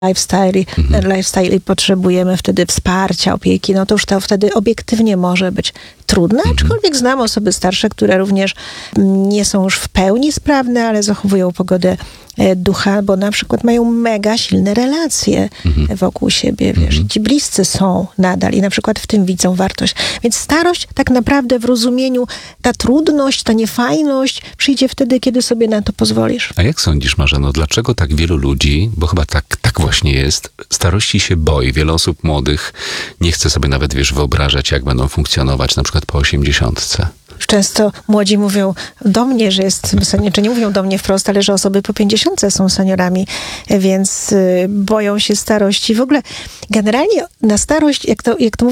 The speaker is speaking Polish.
lifestyle i potrzebujemy wtedy wsparcia, opieki, no to już to wtedy obiektywnie może być trudne, aczkolwiek znam osoby starsze, które również nie są już w pełni sprawne, ale zachowują pogodę ducha, bo na przykład mają mega silne relacje wokół siebie, wiesz, ci bliscy są nadal i na przykład w tym widzą wartość. Więc starość tak naprawdę w rozumieniu, ta trudność, ta niefajność przyjdzie wtedy, kiedy sobie na to pozwolisz. A jak sądzisz, Marzeno, dlaczego tak wielu ludzi, bo chyba tak właśnie jest, starości się boi? Wiele osób młodych nie chce sobie nawet, wyobrażać, jak będą funkcjonować na przykład po 80. Często młodzi mówią do mnie, że jest senior, czy nie mówią do mnie wprost, ale że osoby po 50 są seniorami, więc boją się starości. W ogóle generalnie na starość, jak to